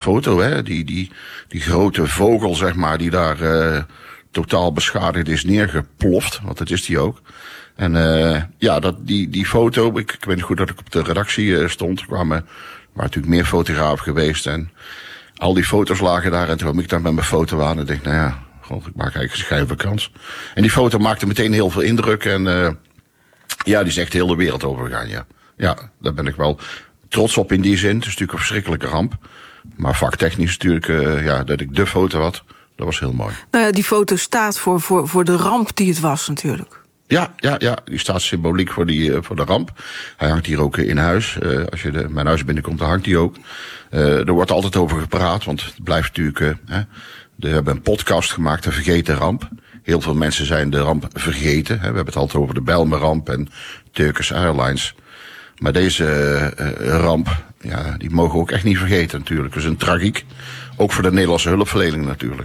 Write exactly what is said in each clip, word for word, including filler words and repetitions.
foto, hè, die, die, die grote vogel, zeg maar, die daar uh, totaal beschadigd is neergeploft, want dat is die ook. En uh, ja, dat, die, die foto, ik, ik weet niet goed dat ik op de redactie uh, stond, er kwamen, er waren natuurlijk meer fotografen geweest en al die foto's lagen daar en toen kwam ik daar met mijn foto aan en dacht, nou ja, god, ik maak eigenlijk een schijnbare kans. En die foto maakte meteen heel veel indruk en uh, ja, die is echt heel de wereld overgegaan, ja. Ja, daar ben ik wel trots op in die zin. Het is natuurlijk een verschrikkelijke ramp. Maar vaktechnisch natuurlijk, uh, ja, dat ik de foto had, dat was heel mooi. Nou ja, die foto staat voor, voor, voor de ramp die het was natuurlijk. Ja, ja, ja, die staat symboliek voor, die, uh, voor de ramp. Hij hangt hier ook in huis. Uh, als je de, mijn huis binnenkomt, dan hangt hij ook. Uh, er wordt altijd over gepraat, want het blijft natuurlijk... Uh, hè, we hebben een podcast gemaakt, de Vergeten Ramp. Heel veel mensen zijn de ramp vergeten. Hè. We hebben het altijd over de Bijlmerramp en Turkish Airlines. Maar deze uh, ramp, ja, die mogen we ook echt niet vergeten natuurlijk. Dat is een tragiek. Ook voor de Nederlandse hulpverlening natuurlijk.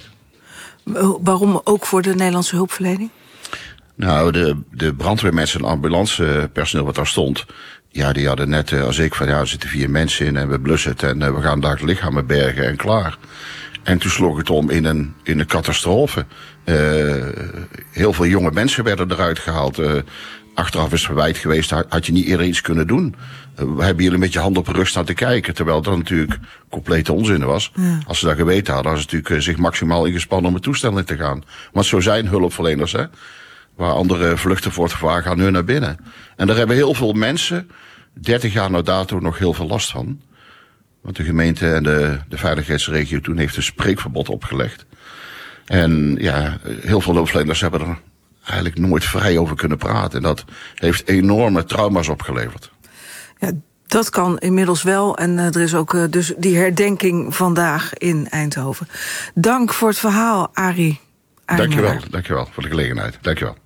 Waarom ook voor de Nederlandse hulpverlening? Nou, de, de brandweermensen en ambulancepersoneel wat daar stond... ja, die hadden net uh, als ik van ja, er zitten vier mensen in en we blussen het... en uh, we gaan daar de lichamen bergen en klaar. En toen sloeg het om in een, in een catastrofe. Uh, heel veel jonge mensen werden eruit gehaald... Uh, Achteraf is het verwijt geweest, had je niet eerder iets kunnen doen. Uh, we hebben hier een beetje hand op rug staan te kijken. Terwijl dat natuurlijk complete onzin was. Ja. Als ze dat geweten hadden, hadden ze natuurlijk uh, zich maximaal ingespannen om het toestel in te gaan. Want zo zijn hulpverleners, hè. Waar andere vluchten voor het gevaar gaan nu naar binnen. En daar hebben heel veel mensen, dertig jaar na dato, nog heel veel last van. Want de gemeente en de, de veiligheidsregio toen heeft een spreekverbod opgelegd. En ja, heel veel hulpverleners hebben er eigenlijk nooit vrij over kunnen praten. En dat heeft enorme trauma's opgeleverd. Ja, dat kan inmiddels wel. En uh, er is ook uh, dus die herdenking vandaag in Eindhoven. Dank voor het verhaal, Arie. Dankjewel, dankjewel voor de gelegenheid. Dankjewel.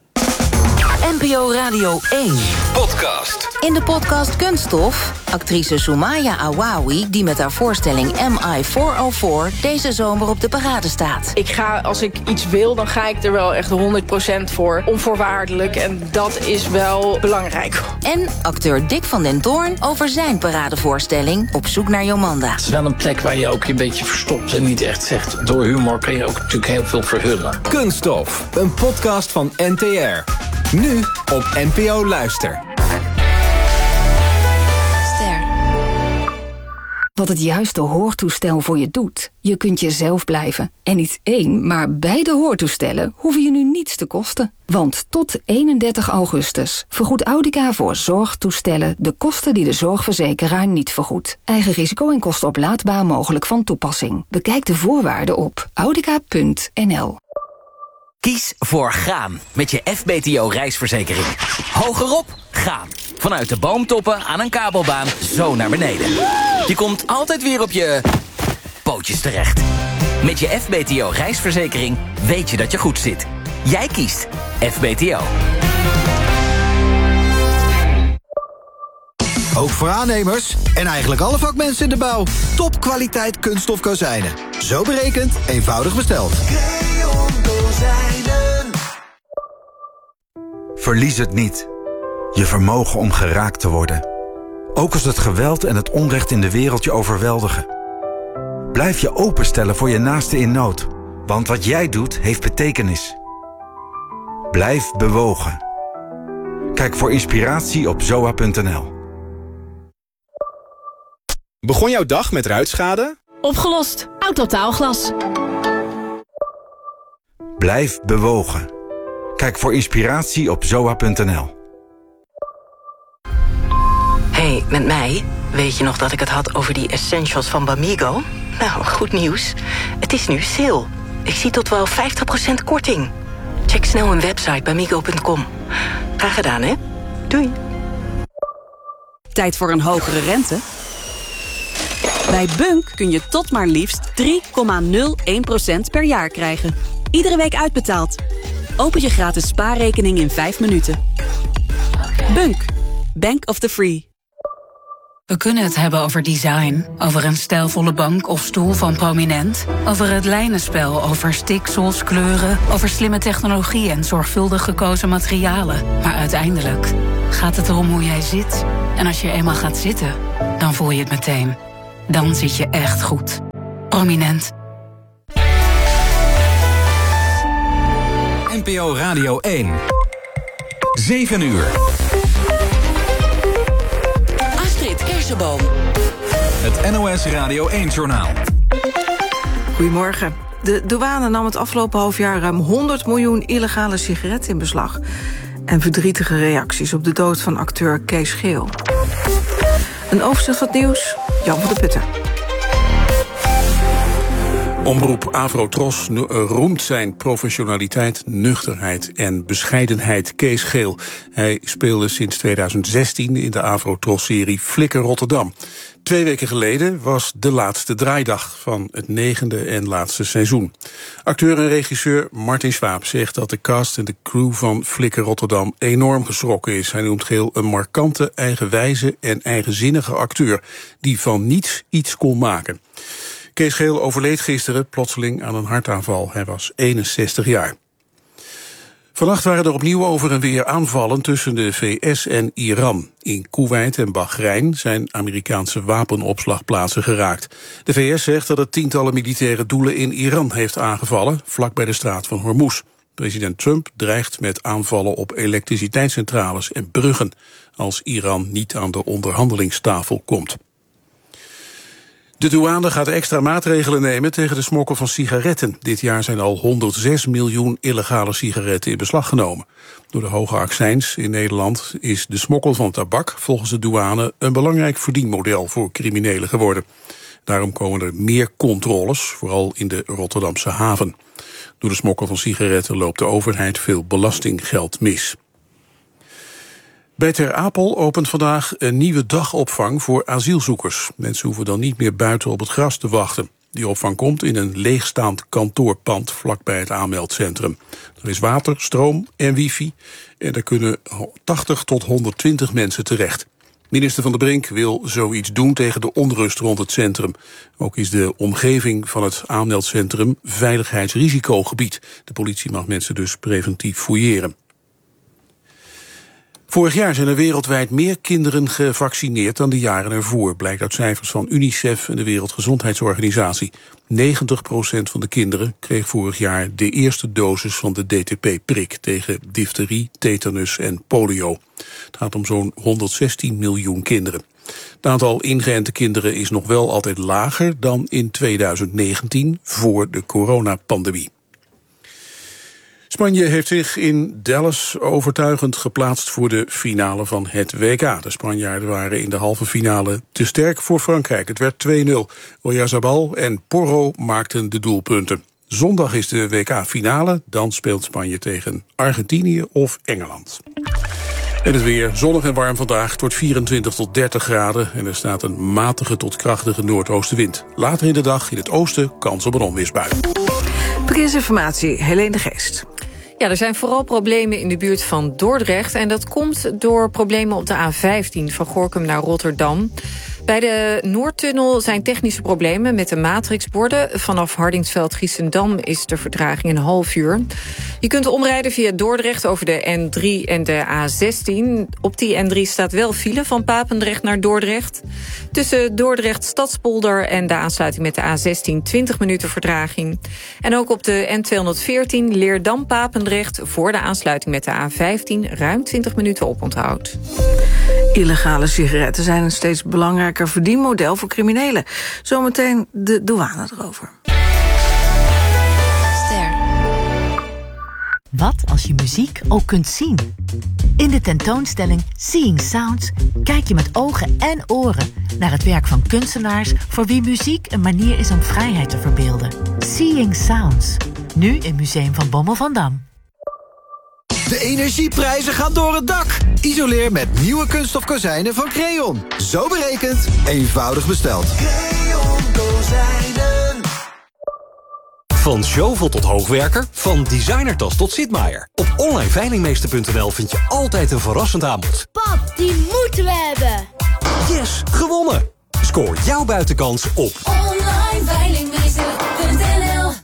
N P O Radio één. Podcast. In de podcast Kunststof, actrice Soumaya Awawi... die met haar voorstelling M I vierhonderdvier deze zomer op de parade staat. Ik ga, als ik iets wil, dan ga ik er wel echt honderd procent voor. Onvoorwaardelijk. En dat is wel belangrijk. En acteur Dick van den Toorn over zijn paradevoorstelling Op zoek naar Jomanda. Het is wel een plek waar je ook een beetje verstopt en niet echt zegt. Door humor kun je ook natuurlijk heel veel verhullen. Kunststof, een podcast van N T R. Nu op N P O Luister. Ster. Wat het juiste hoortoestel voor je doet. Je kunt jezelf blijven. En niet één, maar beide hoortoestellen hoeven je nu niets te kosten. Want tot eenendertig augustus vergoedt Audica voor zorgtoestellen de kosten die de zorgverzekeraar niet vergoedt. Eigen risico en kosten oplaadbaar mogelijk van toepassing. Bekijk de voorwaarden op audica punt n l. Kies voor gaan met je F B T O reisverzekering. Hogerop, gaan. Vanuit de boomtoppen aan een kabelbaan zo naar beneden. Je komt altijd weer op je pootjes terecht. Met je F B T O reisverzekering weet je dat je goed zit. Jij kiest F B T O. Ook voor aannemers en eigenlijk alle vakmensen in de bouw. Topkwaliteit kunststof kozijnen. Zo berekend, eenvoudig besteld. Verlies het niet. Je vermogen om geraakt te worden. Ook als het geweld en het onrecht in de wereld je overweldigen. Blijf je openstellen voor je naaste in nood. Want wat jij doet, heeft betekenis. Blijf bewogen. Kijk voor inspiratie op zoa punt n l. Begon jouw dag met ruitschade? Opgelost. Autotaalglas. Blijf bewogen. Kijk voor inspiratie op zoa punt n l. Hey, met mij? Weet je nog dat ik het had over die essentials van Bamigo? Nou, goed nieuws. Het is nu sale. Ik zie tot wel vijftig procent korting. Check snel hun website bamigo punt com. Graag gedaan, hè? Doei. Tijd voor een hogere rente? Bij Bunk kun je tot maar liefst drie komma nul één procent per jaar krijgen. Iedere week uitbetaald. Open je gratis spaarrekening in vijf minuten. Bunk. Bank of the Free. We kunnen het hebben over design, over een stijlvolle bank of stoel van Prominent, over het lijnenspel, over stiksels, kleuren, over slimme technologie en zorgvuldig gekozen materialen. Maar uiteindelijk gaat het erom hoe jij zit. En als je eenmaal gaat zitten, dan voel je het meteen. Dan zit je echt goed. Prominent. N P O Radio één. zeven uur. Astrid Kersenboom. Het N O S Radio één-journaal. Goedemorgen. De douane nam het afgelopen half jaar ruim honderd miljoen illegale sigaretten in beslag. En verdrietige reacties op de dood van acteur Kees Geel. Een overzicht van het nieuws, Jan van der Putten. Omroep Avrotros roemt zijn professionaliteit, nuchterheid en bescheidenheid. Kees Geel. Hij speelde sinds tweeduizend zestien in de Avrotros-serie Flikker Rotterdam. Twee weken geleden was de laatste draaidag van het negende en laatste seizoen. Acteur en regisseur Martin Swaap zegt dat de cast en de crew van Flikker Rotterdam enorm geschrokken is. Hij noemt Geel een markante, eigenwijze en eigenzinnige acteur die van niets iets kon maken. Kees Geel overleed gisteren plotseling aan een hartaanval. Hij was eenenzestig jaar. Vannacht waren er opnieuw over en weer aanvallen tussen de V S en Iran. In Koeweit en Bahrein zijn Amerikaanse wapenopslagplaatsen geraakt. De V S zegt dat het tientallen militaire doelen in Iran heeft aangevallen, vlak bij de straat van Hormuz. President Trump dreigt met aanvallen op elektriciteitscentrales en bruggen als Iran niet aan de onderhandelingstafel komt. De douane gaat extra maatregelen nemen tegen de smokkel van sigaretten. Dit jaar zijn al honderdzes miljoen illegale sigaretten in beslag genomen. Door de hoge accijns in Nederland is de smokkel van tabak volgens de douane een belangrijk verdienmodel voor criminelen geworden. Daarom komen er meer controles, vooral in de Rotterdamse haven. Door de smokkel van sigaretten loopt de overheid veel belastinggeld mis. Bij Ter Apel opent vandaag een nieuwe dagopvang voor asielzoekers. Mensen hoeven dan niet meer buiten op het gras te wachten. Die opvang komt in een leegstaand kantoorpand vlakbij het aanmeldcentrum. Er is water, stroom en wifi en er kunnen tachtig tot honderdtwintig mensen terecht. Minister Van der Brink wil zoiets doen tegen de onrust rond het centrum. Ook is de omgeving van het aanmeldcentrum veiligheidsrisicogebied. De politie mag mensen dus preventief fouilleren. Vorig jaar zijn er wereldwijd meer kinderen gevaccineerd dan de jaren ervoor, blijkt uit cijfers van UNICEF en de Wereldgezondheidsorganisatie. negentig procent van de kinderen kreeg vorig jaar de eerste dosis van de D T P-prik tegen difterie, tetanus en polio. Het gaat om zo'n honderdzestien miljoen kinderen. Het aantal ingeënte kinderen is nog wel altijd lager dan in tweeduizend negentien, voor de coronapandemie. Spanje heeft zich in Dallas overtuigend geplaatst voor de finale van het W K. De Spanjaarden waren in de halve finale te sterk voor Frankrijk. Het werd twee nul. Oyarzabal en Porro maakten de doelpunten. Zondag is de W K-finale. Dan speelt Spanje tegen Argentinië of Engeland. En het weer zonnig en warm vandaag. Het wordt vierentwintig tot dertig graden. En er staat een matige tot krachtige noordoostenwind. Later in de dag in het oosten kans op een onweersbui. Verkeersinformatie, Helene de Geest. Ja, er zijn vooral problemen in de buurt van Dordrecht. En dat komt door problemen op de A vijftien van Gorinchem naar Rotterdam. Bij de Noordtunnel zijn technische problemen met de matrixborden. Vanaf Hardingsveld-Giessendam is de vertraging een half uur. Je kunt omrijden via Dordrecht over de N drie en de A zestien. Op die N drie staat wel file van Papendrecht naar Dordrecht. Tussen Dordrecht, Stadspolder en de aansluiting met de A zestien twintig minuten vertraging. En ook op de N tweehonderdveertien Leerdam-Papendrecht voor de aansluiting met de A vijftien ruim twintig minuten oponthoud. Illegale sigaretten zijn een steeds belangrijker verdienmodel voor criminelen. Zometeen de douane erover. Ster. Wat als je muziek ook kunt zien? In de tentoonstelling Seeing Sounds kijk je met ogen en oren naar het werk van kunstenaars voor wie muziek een manier is om vrijheid te verbeelden. Seeing Sounds. Nu in Museum van Bommel van Dam. De energieprijzen gaan door het dak. Isoleer met nieuwe kunststof kozijnen van Creon. Zo berekend, eenvoudig besteld. Creon kozijnen. Van shovel tot hoogwerker, van designertas tot zitmaaier. Op online veilingmeester punt n l vind je altijd een verrassend aanbod. Pap, die moeten we hebben. Yes, gewonnen! Scoor jouw buitenkans op online veilingmeester punt n l.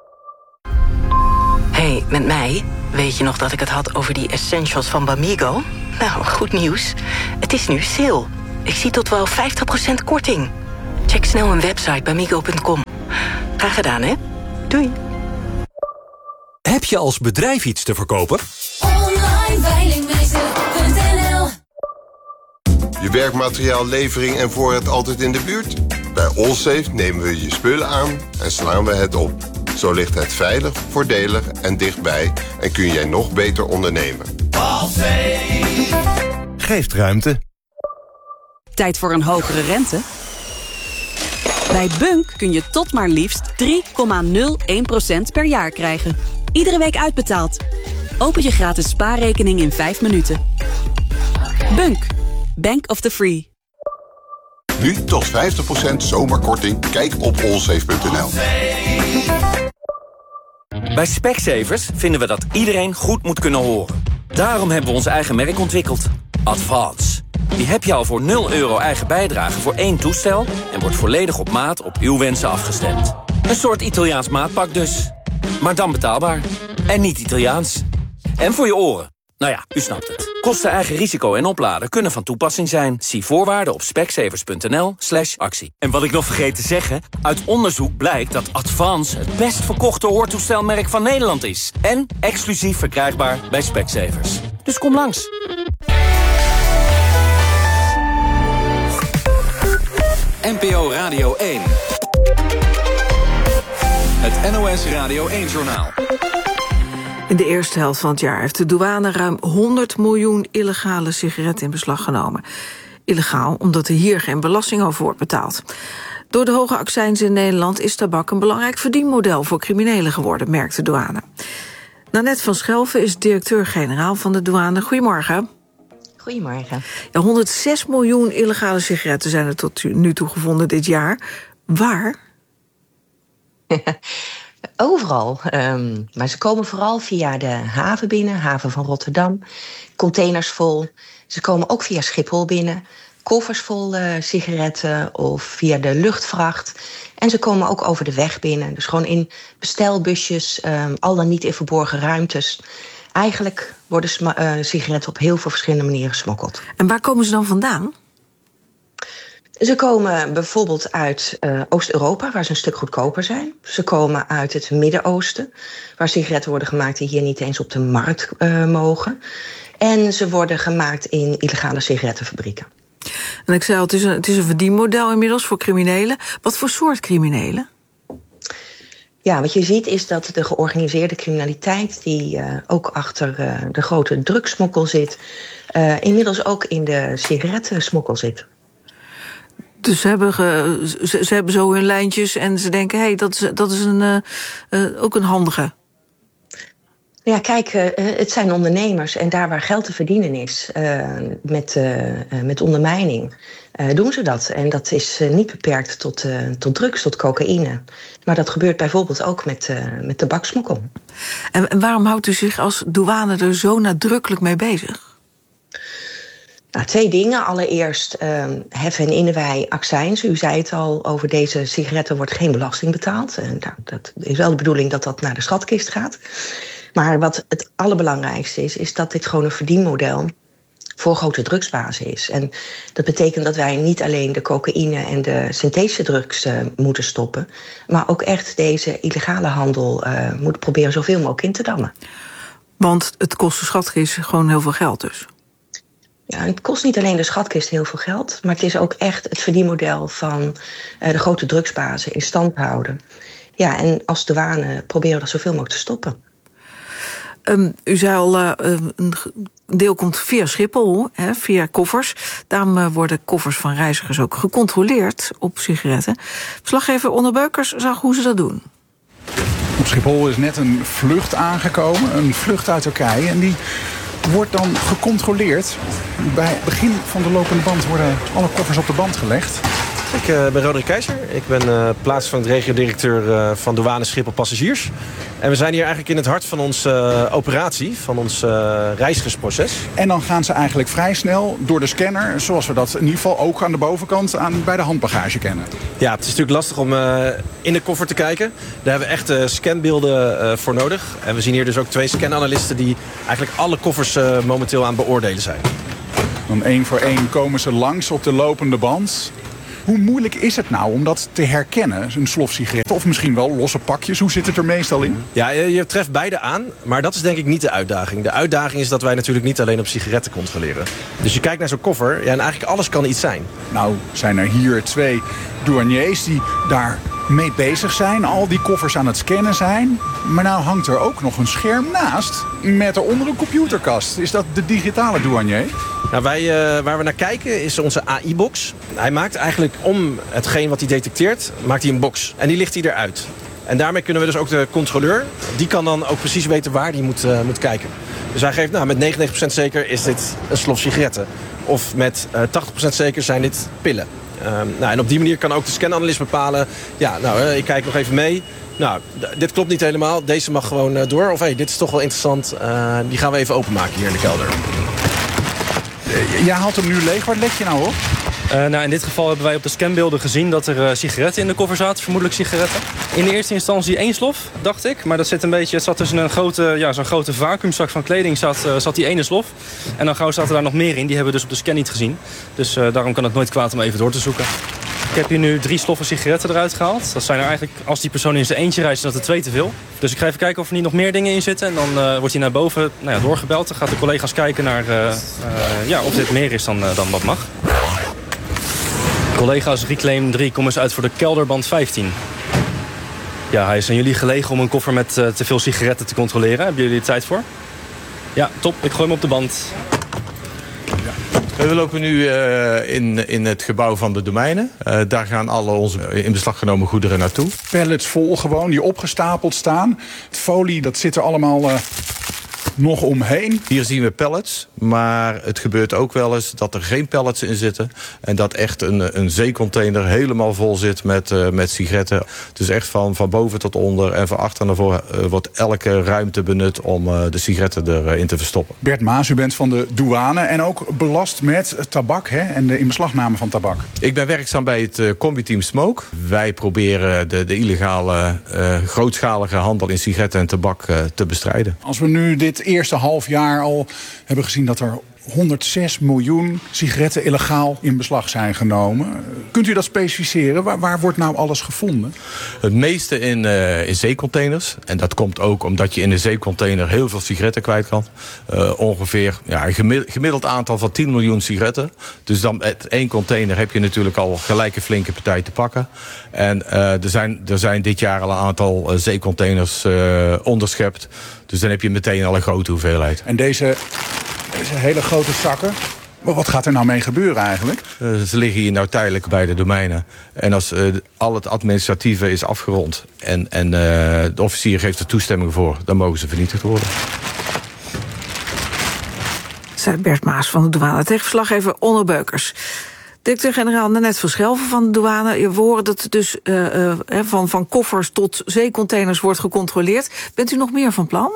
Hey, met mij? Weet je nog dat ik het had over die essentials van Bamigo? Nou, goed nieuws. Het is nu sale. Ik zie tot wel vijftig procent korting. Check snel een website bamigo punt com. Graag gedaan, hè? Doei. Heb je als bedrijf iets te verkopen? online veilingmeester punt n l. Je werkmateriaallevering en voorraad altijd in de buurt? Bij Allsafe nemen we je spullen aan en slaan we het op. Zo ligt het veilig, voordelig en dichtbij en kun jij nog beter ondernemen. Allsafe geeft ruimte. Tijd voor een hogere rente? Bij Bunk kun je tot maar liefst drie komma nul één procent per jaar krijgen. Iedere week uitbetaald. Open je gratis spaarrekening in vijf minuten. Bunk. Bank of the Free. Nu tot vijftig procent zomerkorting. Kijk op allsafe punt n l. Bij Specsavers vinden we dat iedereen goed moet kunnen horen. Daarom hebben we ons eigen merk ontwikkeld. Advance. Die heb je al voor nul euro eigen bijdrage voor één toestel... en wordt volledig op maat op uw wensen afgestemd. Een soort Italiaans maatpak dus. Maar dan betaalbaar. En niet Italiaans. En voor je oren. Nou ja, u snapt het. Kosten eigen risico en opladen kunnen van toepassing zijn. Zie voorwaarden op specsavers punt n l slash actie. En wat ik nog vergeet te zeggen... uit onderzoek blijkt dat Advance het best verkochte hoortoestelmerk van Nederland is. En exclusief verkrijgbaar bij Specsavers. Dus kom langs. N P O Radio één. Het N O S Radio één-journaal. In de eerste helft van het jaar heeft de douane ruim honderd miljoen illegale sigaretten in beslag genomen. Illegaal, omdat er hier geen belasting over wordt betaald. Door de hoge accijns in Nederland is tabak een belangrijk verdienmodel voor criminelen geworden, merkt de douane. Nanette van Schelven is directeur-generaal van de douane. Goedemorgen. Goedemorgen. Ja, honderdzes miljoen illegale sigaretten zijn er tot nu toe gevonden dit jaar. Waar? Overal. Um, maar ze komen vooral via de haven binnen, haven van Rotterdam. Containers vol. Ze komen ook via Schiphol binnen. Koffers vol uh, sigaretten of via de luchtvracht. En ze komen ook over de weg binnen. Dus gewoon in bestelbusjes, um, al dan niet in verborgen ruimtes. Eigenlijk worden sma- uh, sigaretten op heel veel verschillende manieren gesmokkeld. En waar komen ze dan vandaan? Ze komen bijvoorbeeld uit uh, Oost-Europa, waar ze een stuk goedkoper zijn. Ze komen uit het Midden-Oosten, waar sigaretten worden gemaakt die hier niet eens op de markt uh, mogen. En ze worden gemaakt in illegale sigarettenfabrieken. En ik zei al, het is een, het is een verdienmodel inmiddels voor criminelen. Wat voor soort criminelen? Ja, wat je ziet is dat de georganiseerde criminaliteit, die uh, ook achter uh, de grote drugsmokkel zit, uh, inmiddels ook in de sigarettensmokkel zit. Dus ze hebben, ge, ze, ze hebben zo hun lijntjes en ze denken, hé, hey, dat is, dat is een, uh, uh, ook een handige. Ja, kijk, uh, het zijn ondernemers en daar waar geld te verdienen is, uh, met, uh, uh, met ondermijning, uh, doen ze dat. En dat is uh, niet beperkt tot, uh, tot drugs, tot cocaïne. Maar dat gebeurt bijvoorbeeld ook met, uh, met tabaksmokkel. En, en waarom houdt u zich als douane er zo nadrukkelijk mee bezig? Nou, twee dingen. Allereerst uh, heffen en innen wij accijns. U zei het al, over deze sigaretten wordt geen belasting betaald. En nou, dat is wel de bedoeling dat dat naar de schatkist gaat. Maar wat het allerbelangrijkste is, is dat dit gewoon een verdienmodel voor grote drugsbazen is. En dat betekent dat wij niet alleen de cocaïne en de synthetische drugs uh, moeten stoppen, maar ook echt deze illegale handel uh, moeten proberen zoveel mogelijk in te dammen. Want het kost de schatkist gewoon heel veel geld dus. Ja, het kost niet alleen de schatkist heel veel geld, maar het is ook echt het verdienmodel van uh, de grote drugsbazen in stand houden. Ja, en als douane proberen we dat zoveel mogelijk te stoppen. Um, u zei al, uh, een deel komt via Schiphol, hè, via koffers. Daarom uh, worden koffers van reizigers ook gecontroleerd op sigaretten. Verslaggever Onno Beukers zag hoe ze dat doen. Op Schiphol is net een vlucht aangekomen, een vlucht uit Turkije. En die wordt dan gecontroleerd. Bij het begin van de lopende band worden alle koffers op de band gelegd. Ik uh, ben Roderick Keizer. Ik ben uh, plaatsvervangend regio-directeur uh, van douane Schiphol Passagiers. En we zijn hier eigenlijk in het hart van onze uh, operatie, van ons uh, reizigersproces. En dan gaan ze eigenlijk vrij snel door de scanner, zoals we dat in ieder geval ook aan de bovenkant aan, bij de handbagage kennen. Ja, het is natuurlijk lastig om uh, in de koffer te kijken. Daar hebben we echt uh, scanbeelden uh, voor nodig. En we zien hier dus ook twee scananalisten die eigenlijk alle koffers uh, momenteel aan het beoordelen zijn. Dan één voor één komen ze langs op de lopende band. Hoe moeilijk is het nou om dat te herkennen, een slofsigaret? Of misschien wel losse pakjes, hoe zit het er meestal in? Ja, je, je treft beide aan, maar dat is denk ik niet de uitdaging. De uitdaging is dat wij natuurlijk niet alleen op sigaretten controleren. Dus je kijkt naar zo'n koffer, ja, en eigenlijk alles kan iets zijn. Nou, zijn er hier twee douaniers die daar mee bezig zijn, al die koffers aan het scannen zijn. Maar nou hangt er ook nog een scherm naast met eronder een computerkast. Is dat de digitale douanier? Nou, wij, uh, waar we naar kijken is onze A I-box. Hij maakt eigenlijk om hetgeen wat hij detecteert, maakt hij een box. En die ligt hij eruit. En daarmee kunnen we dus ook de controleur, die kan dan ook precies weten waar hij moet, uh, moet kijken. Dus hij geeft, nou, met negenennegentig procent zeker is dit een slof sigaretten. Of met uh, tachtig procent zeker zijn dit pillen. Um, nou, en op die manier kan ook de scananalist bepalen, ja, nou, uh, ik kijk nog even mee. Nou, d- dit klopt niet helemaal, deze mag gewoon uh, door. Of hey, dit is toch wel interessant, uh, die gaan we even openmaken hier in de kelder. Uh, jij haalt hem nu leeg, waar let je nou op? Uh, nou, in dit geval hebben wij op de scanbeelden gezien dat er uh, sigaretten in de koffer zaten, vermoedelijk sigaretten. In de eerste instantie één slof, dacht ik. Maar dat zit een beetje, het zat tussen een grote, ja, zo'n grote vacuümzak van kleding zat, uh, zat die ene slof. En dan gauw zaten daar nog meer in, die hebben we dus op de scan niet gezien. Dus uh, daarom kan het nooit kwaad om even door te zoeken. Ik heb hier nu drie sloffen sigaretten eruit gehaald. Dat zijn er eigenlijk, als die persoon in zijn eentje reist, is dat er twee te veel. Dus ik ga even kijken of er niet nog meer dingen in zitten. En dan uh, wordt hij naar boven nou ja, doorgebeld. Dan gaat de collega's kijken naar uh, uh, ja, of dit meer is dan, uh, dan wat mag. Collega's, reclaim drie, kom eens uit voor de kelderband vijftien. Ja, hij is aan jullie gelegen om een koffer met uh, te veel sigaretten te controleren. Hebben jullie er tijd voor? Ja, top. Ik gooi hem op de band. We lopen nu uh, in, in het gebouw van de domeinen. Uh, daar gaan alle onze in beslag genomen goederen naartoe. Pallets vol gewoon, die opgestapeld staan. Het folie, dat zit er allemaal uh, nog omheen. Hier zien we pallets, maar het gebeurt ook wel eens dat er geen pallets in zitten. En dat echt een, een zeecontainer helemaal vol zit met, uh, met sigaretten. Dus echt van, van boven tot onder en van achter naar voren uh, wordt elke ruimte benut om uh, de sigaretten erin te verstoppen. Bert Maas, u bent van de douane en ook belast met tabak, hè, en de inbeslagname van tabak. Ik ben werkzaam bij het uh, combi-team Smoke. Wij proberen de, de illegale, uh, grootschalige handel in sigaretten en tabak uh, te bestrijden. Als we nu dit eerste half jaar al hebben gezien dat er honderdzes miljoen sigaretten illegaal in beslag zijn genomen. Kunt u dat specificeren? Waar, waar wordt nou alles gevonden? Het meeste in, uh, in zeecontainers. En dat komt ook omdat je in een zeecontainer heel veel sigaretten kwijt kan. Uh, ongeveer ja, een gemiddeld, gemiddeld aantal van tien miljoen sigaretten. Dus dan met één container heb je natuurlijk al gelijk een flinke partij te pakken. En uh, er, zijn, er zijn dit jaar al een aantal uh, zeecontainers uh, onderschept. Dus dan heb je meteen al een grote hoeveelheid. En deze... Deze hele grote zakken. Maar wat gaat er nou mee gebeuren eigenlijk? Uh, ze liggen hier nou tijdelijk bij de domeinen. En als uh, al het administratieve is afgerond en, en uh, de officier geeft er toestemming voor, dan mogen ze vernietigd worden. Zei Bert Maas van de douane tegen verslaggever Onno Beukers. Directeur-generaal Nanette Verschelven van de douane. We horen dat het dus uh, uh, van, van koffers tot zeecontainers wordt gecontroleerd. Bent u nog meer van plan?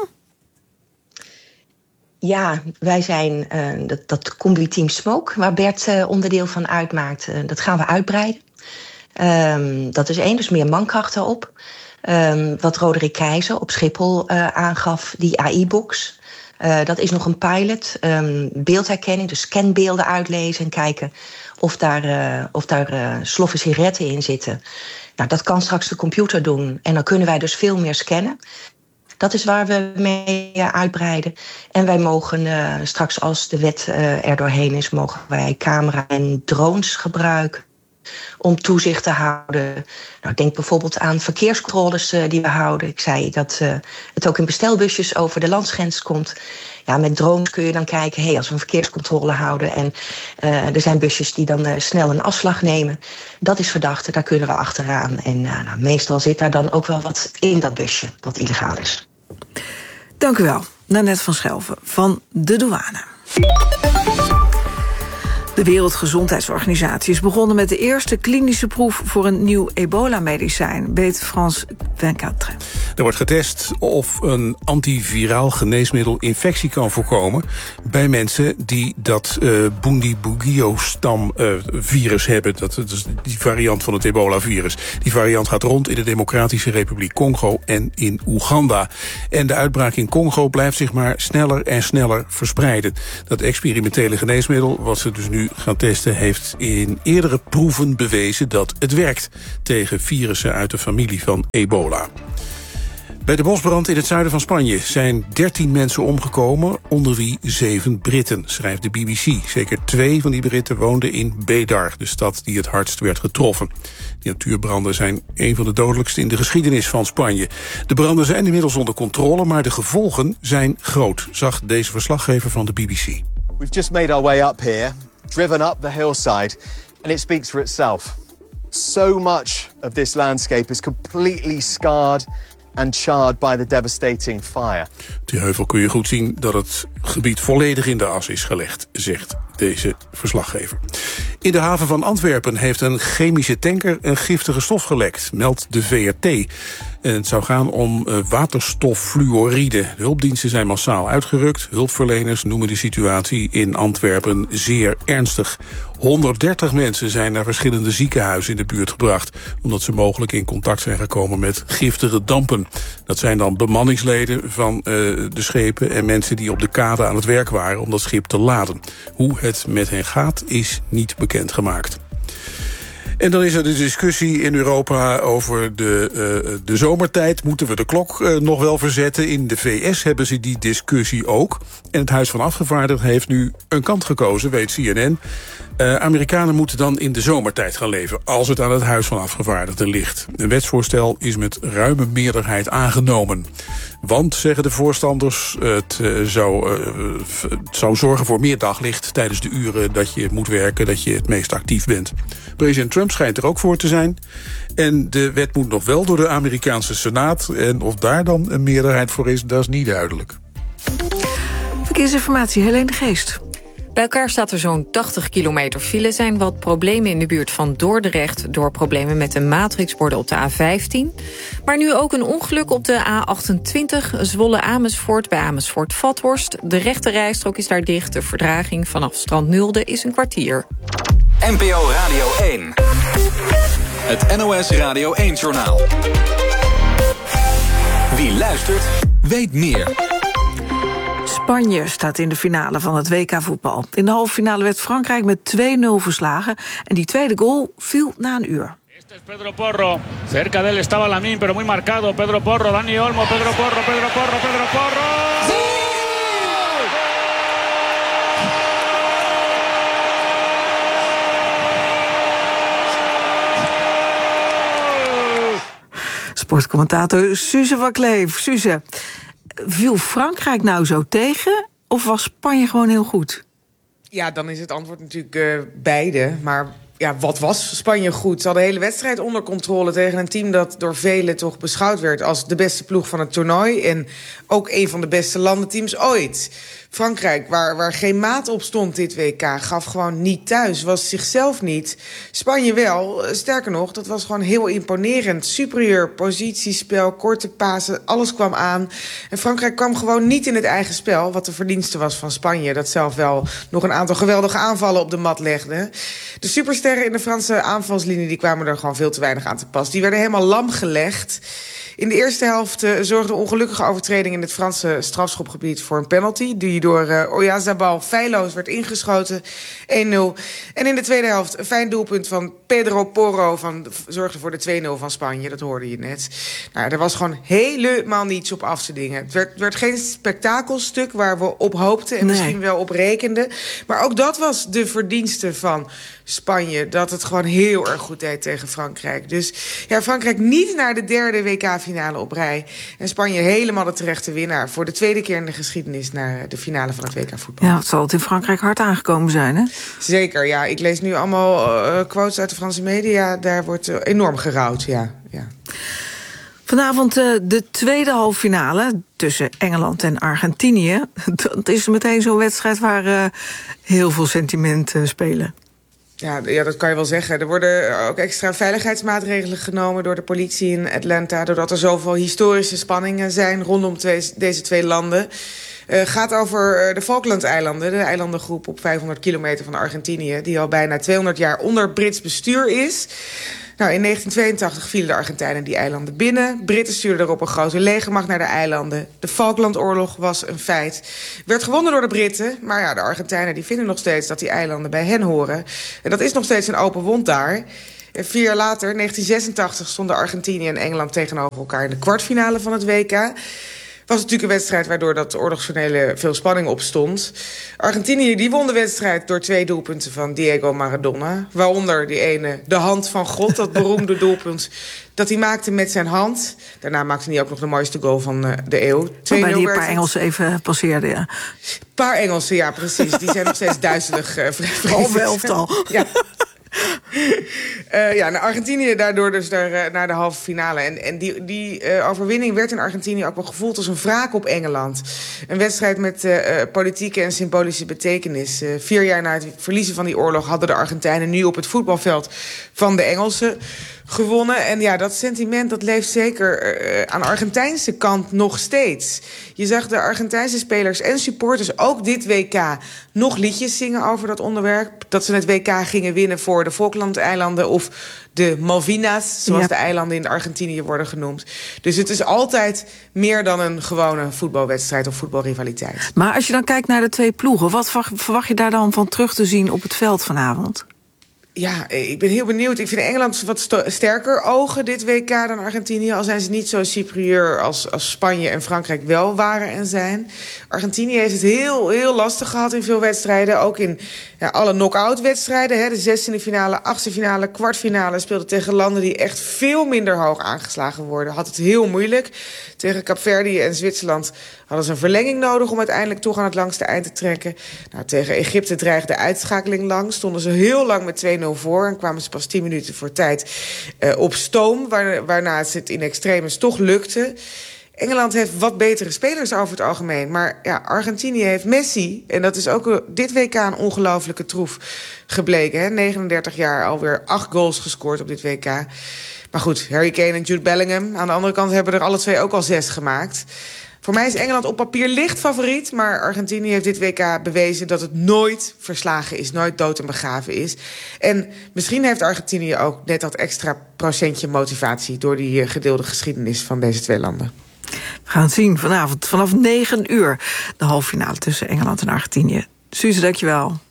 Ja, wij zijn uh, dat, dat combi-team Smoke, waar Bert uh, onderdeel van uitmaakt, uh, dat gaan we uitbreiden. Um, dat is één, dus meer mankrachten op. Um, wat Roderick Keizer op Schiphol uh, aangaf, die A I-box. Uh, dat is nog een pilot. Um, beeldherkenning, dus scanbeelden uitlezen en kijken of daar, uh, of daar uh, sloffen sigaretten in zitten. Nou, dat kan straks de computer doen en dan kunnen wij dus veel meer scannen. Dat is waar we mee uh, uitbreiden. En wij mogen uh, straks, als de wet uh, er doorheen is, mogen wij camera en drones gebruiken om toezicht te houden. Nou, denk bijvoorbeeld aan verkeerscontroles uh, die we houden. Ik zei dat uh, het ook in bestelbusjes over de landsgrens komt. Ja, met drones kun je dan kijken, hey, als we een verkeerscontrole houden en uh, er zijn busjes die dan uh, snel een afslag nemen. Dat is verdachte, daar kunnen we achteraan. En uh, nou, meestal zit daar dan ook wel wat in dat busje dat illegaal is. Dank u wel, Nanette Verschelven van de douane. De Wereldgezondheidsorganisatie is begonnen met de eerste klinische proef voor een nieuw ebola-medicijn, weet Frans vijfentwintig. Er wordt getest of een antiviraal geneesmiddel infectie kan voorkomen bij mensen die dat uh, Bundibugyo-stam-virus uh, hebben. Dat, dat is die variant van het ebola-virus. Die variant gaat rond in de Democratische Republiek Congo en in Oeganda. En de uitbraak in Congo blijft zich maar sneller en sneller verspreiden. Dat experimentele geneesmiddel, wat ze dus nu nu gaan testen heeft in eerdere proeven bewezen dat het werkt tegen virussen uit de familie van ebola. Bij de bosbrand in het zuiden van Spanje zijn dertien mensen omgekomen, onder wie zeven Britten, schrijft de B B C. Zeker twee van die Britten woonden in Bedar, de stad die het hardst werd getroffen. Die natuurbranden zijn een van de dodelijkste in de geschiedenis van Spanje. De branden zijn inmiddels onder controle, maar de gevolgen zijn groot, zag deze verslaggever van de B B C. We've just made our way up here, driven up the hillside, and it speaks for itself. So much of this landscape is completely scarred and charred by the devastating fire. Op die heuvel kun je goed zien dat het gebied volledig in de as is gelegd, zegt deze verslaggever. In de haven van Antwerpen heeft een chemische tanker een giftige stof gelekt, meldt de V R T. En het zou gaan om waterstoffluoride. De hulpdiensten zijn massaal uitgerukt. Hulpverleners noemen de situatie in Antwerpen zeer ernstig. honderddertig mensen zijn naar verschillende ziekenhuizen in de buurt gebracht, omdat ze mogelijk in contact zijn gekomen met giftige dampen. Dat zijn dan bemanningsleden van uh, de schepen en mensen die op de kade aan het werk waren om dat schip te laden. Hoe het met hen gaat is niet bekendgemaakt. En dan is er de discussie in Europa over de, uh, de zomertijd. Moeten we de klok uh, nog wel verzetten? In de V S hebben ze die discussie ook. En het Huis van Afgevaardigden heeft nu een kant gekozen, weet C N N. Uh, Amerikanen moeten dan in de zomertijd gaan leven, als het aan het Huis van Afgevaardigden ligt. Een wetsvoorstel is met ruime meerderheid aangenomen. Want, zeggen de voorstanders, het, uh, zou, uh, het zou zorgen voor meer daglicht tijdens de uren dat je moet werken, dat je het meest actief bent. President Trump schijnt er ook voor te zijn. En de wet moet nog wel door de Amerikaanse Senaat. En of daar dan een meerderheid voor is, dat is niet duidelijk. Verkeersinformatie, Helene de Geest. Bij elkaar staat er zo'n tachtig kilometer file. Zijn wat problemen in de buurt van Dordrecht door problemen met de matrixborden op de A vijftien. Maar nu ook een ongeluk op de A achtentwintig Zwolle-Amersfoort bij Amersfoort-Vathorst. De rechte rijstrook is daar dicht. De vertraging vanaf Strand Nulde is een kwartier. N P O Radio één. Het N O S Radio één-journaal. Wie luistert, weet meer. Spanje staat in de finale van het W K-voetbal. In de halve finale werd Frankrijk met twee nul verslagen. En die tweede goal viel na een uur. Este es Pedro Porro. Cerca de él estaba Lamine, pero muy marcado. Pedro Porro, Dani Olmo, Pedro Porro, Pedro Porro, Pedro Porro. ¡Sí! Sportcommentator Suze van Kleef. Suze, viel Frankrijk nou zo tegen of was Spanje gewoon heel goed? Ja, dan is het antwoord natuurlijk uh, beide. Maar ja, wat was Spanje goed? Ze hadden de hele wedstrijd onder controle tegen een team dat door velen toch beschouwd werd als de beste ploeg van het toernooi. En ook een van de beste landenteams ooit. Frankrijk, waar, waar geen maat op stond dit W K, gaf gewoon niet thuis. Was zichzelf niet. Spanje wel. Sterker nog, dat was gewoon heel imponerend. Superieur positiespel, korte pasen, alles kwam aan. En Frankrijk kwam gewoon niet in het eigen spel, wat de verdienste was van Spanje. Dat zelf wel nog een aantal geweldige aanvallen op de mat legde. De supersterren in de Franse aanvalslinie die kwamen er gewoon veel te weinig aan te pas. Die werden helemaal lam gelegd. In de eerste helft uh, zorgde een ongelukkige overtreding in het Franse strafschopgebied voor een penalty, die door uh, Oyarzabal feilloos werd ingeschoten. één nul. En in de tweede helft een fijn doelpunt van Pedro Porro van, zorgde voor de twee nul van Spanje. Dat hoorde je net. Nou, er was gewoon helemaal niets op af te dingen. Het werd, het werd geen spektakelstuk waar we op hoopten en nee. misschien wel op rekenden. Maar ook dat was de verdienste van Spanje, dat het gewoon heel erg goed deed tegen Frankrijk. Dus ja, Frankrijk niet naar de derde W K-finale op rij. En Spanje helemaal de terechte winnaar voor de tweede keer in de geschiedenis naar de finale van het W K-voetbal. Ja, het zal het in Frankrijk hard aangekomen zijn, hè? Zeker, ja. Ik lees nu allemaal uh, quotes uit de Franse media. Daar wordt uh, enorm gerouwd, ja. ja. Vanavond uh, de tweede halve finale tussen Engeland en Argentinië. Dat is meteen zo'n wedstrijd waar uh, heel veel sentiment uh, spelen. Ja, ja, dat kan je wel zeggen. Er worden ook extra veiligheidsmaatregelen genomen door de politie in Atlanta, doordat er zoveel historische spanningen zijn rondom twee, deze twee landen. Het uh, gaat over uh, de Falklandeilanden, de eilandengroep op vijfhonderd kilometer van Argentinië, die al bijna tweehonderd jaar onder Brits bestuur is. Nou, in negentien tweeëntachtig vielen de Argentijnen die eilanden binnen. Britten stuurden erop een grote legermacht naar de eilanden. De Falklandoorlog was een feit. Werd gewonnen door de Britten, maar ja, de Argentijnen die vinden nog steeds dat die eilanden bij hen horen. En dat is nog steeds een open wond daar. En vier jaar later, negentien zesentachtig, stonden Argentinië en Engeland tegenover elkaar in de kwartfinale van het W K. Was natuurlijk een wedstrijd waardoor dat oorlogsjonele veel spanning opstond. Argentinië die won de wedstrijd door twee doelpunten van Diego Maradona. Waaronder die ene, de hand van God, dat beroemde doelpunt dat hij maakte met zijn hand. Daarna maakte hij ook nog de mooiste goal van uh, de eeuw. Waarbij die een paar Engelsen even passeerden, ja. Een paar Engelsen, ja, precies. Die zijn nog steeds duizelig. Uh, Half elftal. Ja. Uh, ja, naar Argentinië daardoor dus naar, uh, naar de halve finale. En, en die, die uh, overwinning werd in Argentinië ook wel gevoeld als een wraak op Engeland. Een wedstrijd met uh, politieke en symbolische betekenis. Uh, vier jaar na het verliezen van die oorlog hadden de Argentijnen nu op het voetbalveld van de Engelsen gewonnen. En ja, dat sentiment dat leeft zeker uh, aan de Argentijnse kant nog steeds. Je zag de Argentijnse spelers en supporters ook dit W K nog liedjes zingen over dat onderwerp. Dat ze het W K gingen winnen voor de Falklandeilanden of de Malvinas, zoals ja. de eilanden in Argentinië worden genoemd. Dus het is altijd meer dan een gewone voetbalwedstrijd of voetbalrivaliteit. Maar als je dan kijkt naar de twee ploegen, wat verwacht je daar dan van terug te zien op het veld vanavond? Ja, ik ben heel benieuwd. Ik vind Engeland wat sto- sterker ogen dit W K dan Argentinië. Al zijn ze niet zo superieur als, als Spanje en Frankrijk wel waren en zijn. Argentinië heeft het heel, heel lastig gehad in veel wedstrijden. Ook in ja, alle knock-out wedstrijden. Hè. De zestiende finale, achtste finale, kwartfinale speelden tegen landen die echt veel minder hoog aangeslagen worden. Had het heel moeilijk. Tegen Kaapverdië en Zwitserland hadden ze een verlenging nodig om uiteindelijk toch aan het langste eind te trekken. Nou, tegen Egypte dreigde uitschakeling lang. Stonden ze heel lang met twee nul voor en kwamen ze pas tien minuten voor tijd uh, op stoom, waar, waarna het in extremis toch lukte. Engeland heeft wat betere spelers over het algemeen. Maar ja, Argentinië heeft Messi. En dat is ook uh, dit W K een ongelofelijke troef gebleken. Hè? negenendertig jaar, alweer acht goals gescoord op dit W K. Maar goed, Harry Kane en Jude Bellingham aan de andere kant hebben er alle twee ook al zes gemaakt. Voor mij is Engeland op papier licht favoriet, maar Argentinië heeft dit W K bewezen dat het nooit verslagen is, nooit dood en begraven is. En misschien heeft Argentinië ook net dat extra procentje motivatie door die gedeelde geschiedenis van deze twee landen. We gaan het zien vanavond vanaf negen uur, de halve finale tussen Engeland en Argentinië. Suze, dankjewel.